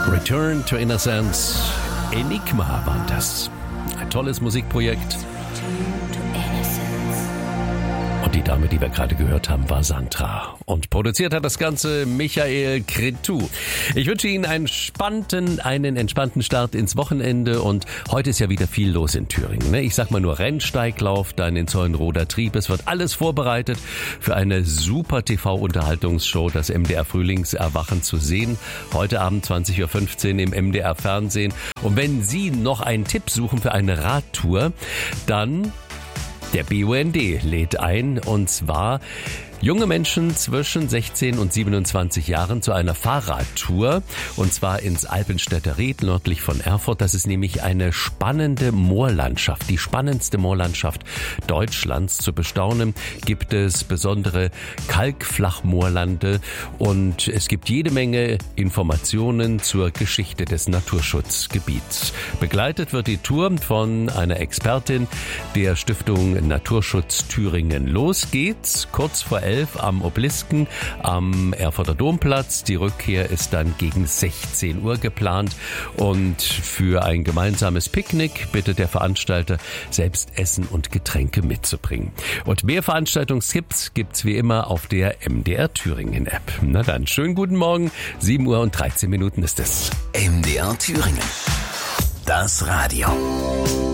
Return to Innocence. Enigma war das. Ein tolles Musikprojekt. Und die Dame, die wir gerade gehört haben, war Sandra. Und produziert hat das Ganze Michael Cretu. Ich wünsche Ihnen einen entspannten Start ins Wochenende. Und heute ist ja wieder viel los in Thüringen. Ich sag mal nur Rennsteiglauf, dann in Zeulenroder Trieb. Es wird alles vorbereitet für eine super TV-Unterhaltungsshow, das MDR Frühlingserwachen zu sehen. Heute Abend 20.15 Uhr im MDR Fernsehen. Und wenn Sie noch einen Tipp suchen für eine Radtour, dann der BUND lädt ein, und zwar junge Menschen zwischen 16 und 27 Jahren zu einer Fahrradtour, und zwar ins Alpenstädter Ried nördlich von Erfurt. Das ist nämlich eine spannende Moorlandschaft, die spannendste Moorlandschaft Deutschlands. Zu bestaunen gibt es besondere Kalkflachmoorlande und es gibt jede Menge Informationen zur Geschichte des Naturschutzgebiets. Begleitet wird die Tour von einer Expertin der Stiftung Naturschutz Thüringen. Los geht's kurz vor 11 am Obelisken am Erfurter Domplatz. Die Rückkehr ist dann gegen 16 Uhr geplant, und für ein gemeinsames Picknick bittet der Veranstalter, selbst Essen und Getränke mitzubringen. Und mehr Veranstaltungstipps gibt's wie immer auf der MDR Thüringen App. Na dann, schönen guten Morgen, 7 Uhr und 13 Minuten ist es. MDR Thüringen. Das Radio.